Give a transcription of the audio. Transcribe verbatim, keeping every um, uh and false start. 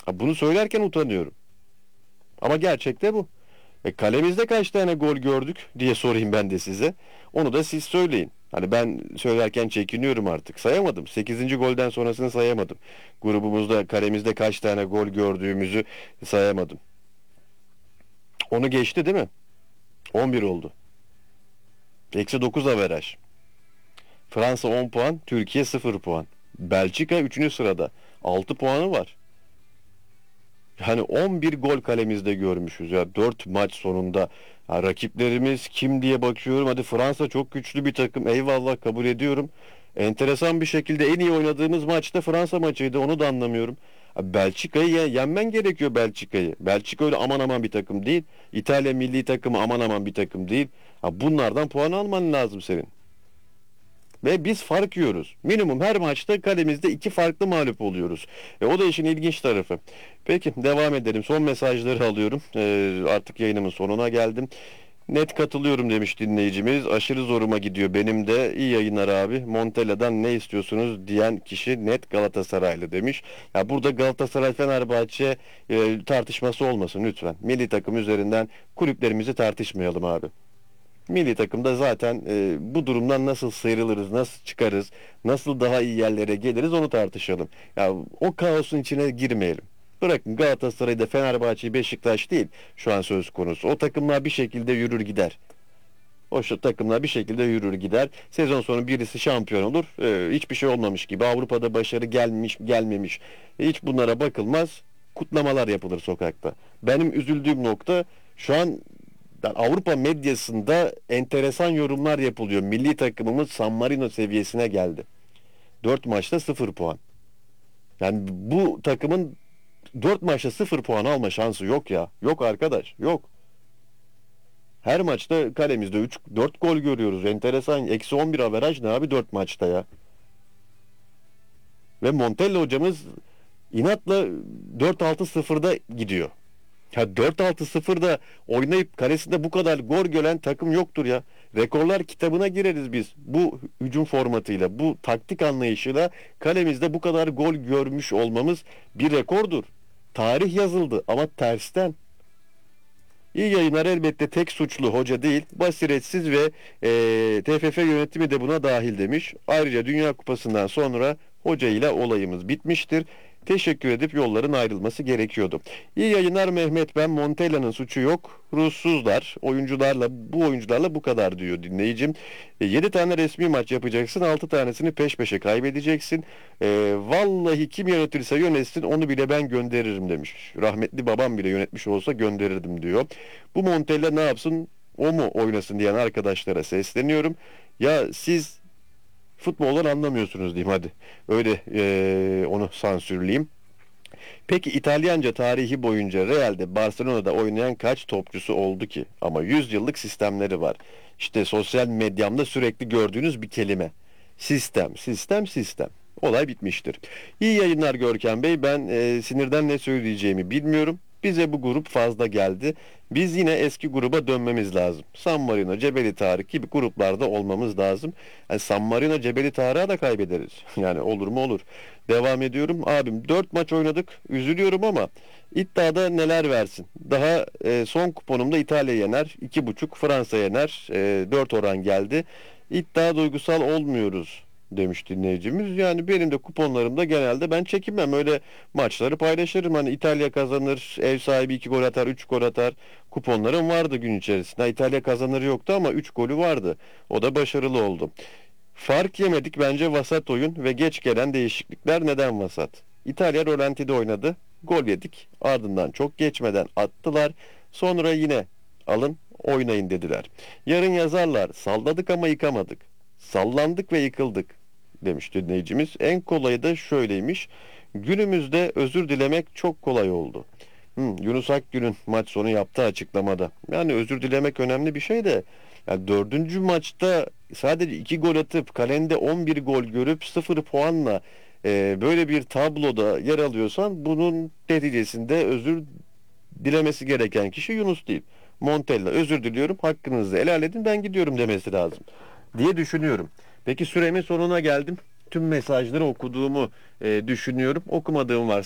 Ha, bunu söylerken utanıyorum. Ama gerçekte bu. E, kalemizde kaç tane gol gördük diye sorayım ben de size. Onu da siz söyleyin. Hani ben söylerken çekiniyorum artık. Sayamadım. Sekizinci golden sonrasını sayamadım. Grubumuzda kalemizde kaç tane gol gördüğümüzü sayamadım. Onu geçti değil mi? on bir oldu. Eksi dokuz averaj. Fransa on puan, Türkiye sıfır puan. Belçika üçüncü sırada. altı puanı var. Yani on bir gol kalemizde görmüşüz ya dört maç sonunda. Ha, rakiplerimiz kim diye bakıyorum. Hadi Fransa çok güçlü bir takım. Eyvallah, kabul ediyorum. Enteresan bir şekilde en iyi oynadığımız maçta Fransa maçıydı. Onu da anlamıyorum. Ha, Belçika'yı ye- yenmen gerekiyor Belçika'yı. Belçika öyle aman aman bir takım değil. İtalya milli takımı aman aman bir takım değil. Ha, bunlardan puan alman lazım senin. Ve biz fark yiyoruz. Minimum her maçta kalemizde iki farklı mağlup oluyoruz. E, o da işin ilginç tarafı. Peki devam edelim. Son mesajları alıyorum. E, artık yayınımın sonuna geldim. Net katılıyorum demiş dinleyicimiz. Aşırı zoruma gidiyor benim de. İyi yayınlar abi. Montella'dan ne istiyorsunuz diyen kişi net Galatasaraylı demiş. Ya burada Galatasaray Fenerbahçe e, tartışması olmasın lütfen. Milli takım üzerinden kulüplerimizi tartışmayalım abi. Milli takımda zaten e, bu durumdan nasıl sıyrılırız, nasıl çıkarız, nasıl daha iyi yerlere geliriz onu tartışalım. Ya o kaosun içine girmeyelim. Bırakın Galatasaray'da Fenerbahçe, Beşiktaş değil şu an söz konusu. O takımlar bir şekilde yürür gider. O şu takımlar bir şekilde yürür gider. Sezon sonu birisi şampiyon olur. E, hiçbir şey olmamış gibi. Avrupa'da başarı gelmiş, gelmemiş. Hiç bunlara bakılmaz. Kutlamalar yapılır sokakta. Benim üzüldüğüm nokta şu an yani Avrupa medyasında enteresan yorumlar yapılıyor. Milli takımımız San Marino seviyesine geldi. Dört maçta sıfır puan. Yani bu takımın dört maçta sıfır puan alma şansı yok ya. Yok arkadaş, yok. Her maçta kalemizde üç dört gol görüyoruz. Enteresan. Eksi on bir averaj ne abi dört maçta ya. Ve Montella hocamız inatla dört altı sıfırda gidiyor. Ya dört altı sıfırda oynayıp kalesinde bu kadar gol gören takım yoktur ya. Rekorlar kitabına gireriz biz. Bu hücum formatıyla, bu taktik anlayışıyla kalemizde bu kadar gol görmüş olmamız bir rekordur. Tarih yazıldı ama tersten. İyi yayınlar, elbette tek suçlu hoca değil, basiretsiz ve eee T F F yönetimi de buna dahil demiş. Ayrıca Dünya Kupası'ndan sonra hoca ile olayımız bitmiştir. Teşekkür edip yolların ayrılması gerekiyordu. İyi yayınlar Mehmet, ben Montella'nın suçu yok. Ruhsuzlar, oyuncularla bu oyuncularla bu kadar diyor dinleyicim. E, yedi tane resmi maç yapacaksın, altı tanesini peş peşe kaybedeceksin. E, vallahi kim yönetirse yönetsin onu bile ben gönderirim demiş. Rahmetli babam bile yönetmiş olsa gönderirdim diyor. Bu Montella ne yapsın? O mu oynasın diyen arkadaşlara sesleniyorum. Ya siz futboldan anlamıyorsunuz diyeyim hadi. Öyle eee, onu sansürleyeyim. Peki İtalyanca tarihi boyunca Real'de, Barcelona'da oynayan kaç topçusu oldu ki? Ama yüz yıllık sistemleri var. İşte sosyal medyamda sürekli gördüğünüz bir kelime. Sistem, sistem, sistem. Olay bitmiştir. İyi yayınlar Görkem Bey. Ben e, sinirden ne söyleyeceğimi bilmiyorum. Bize bu grup fazla geldi. Biz yine eski gruba dönmemiz lazım. San Marino, Cebeli Tarık gibi gruplarda olmamız lazım. Yani San Marino, Cebeli Tarık'a da kaybederiz. Yani olur mu olur. Devam ediyorum. Abim dört maç oynadık. Üzülüyorum ama iddiada neler versin. Daha e, son kuponumda İtalya yener. iki buçuk Fransa yener. E, dört oran geldi. İddia duygusal olmuyoruz demiş dinleyicimiz. Yani benim de kuponlarımda genelde ben çekinmem. Öyle maçları paylaşırım. Hani İtalya kazanır, ev sahibi iki gol atar, üç gol atar. Kuponlarım vardı gün içerisinde. İtalya kazanır yoktu ama üç golü vardı. O da başarılı oldu. Fark yemedik bence, vasat oyun ve geç gelen değişiklikler. Neden vasat? İtalya rolantide oynadı. Gol yedik. Ardından çok geçmeden attılar. Sonra yine alın oynayın dediler. Yarın yazarlar salladık ama yıkamadık. Sallandık ve yıkıldık demiş dinleyicimiz. En kolayı da şöyleymiş. Günümüzde özür dilemek çok kolay oldu. Hmm, Yunus Akgül'ün maç sonu yaptığı açıklamada. Yani özür dilemek önemli bir şey de yani dördüncü maçta sadece iki gol atıp kalende on bir gol görüp sıfır puanla e, böyle bir tabloda yer alıyorsan bunun neticesinde özür dilemesi gereken kişi Yunus değil. Montella, özür diliyorum, hakkınızı helal edin, ben gidiyorum demesi lazım diye düşünüyorum. Peki süremin sonuna geldim. Tüm mesajları okuduğumu e, düşünüyorum. Okumadığım var.